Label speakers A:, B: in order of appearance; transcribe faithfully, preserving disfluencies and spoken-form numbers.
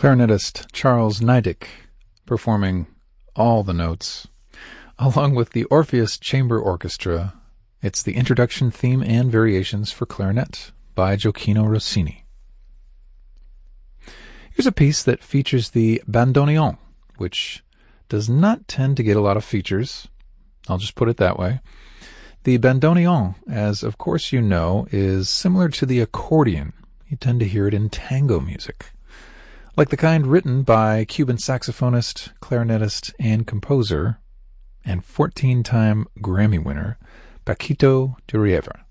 A: clarinetist Charles Neidig performing all the notes, along with the Orpheus Chamber Orchestra. It's the introduction theme and variations for clarinet by Gioacchino Rossini. Here's a piece that features the bandoneon, which does not tend to get a lot of features. I'll just put it that way. The bandoneon, as of course you know, is similar to the accordion. You tend to hear it in tango music, like the kind written by Cuban saxophonist, clarinetist, and composer, and fourteen-time Grammy winner, Paquito D'Rivera.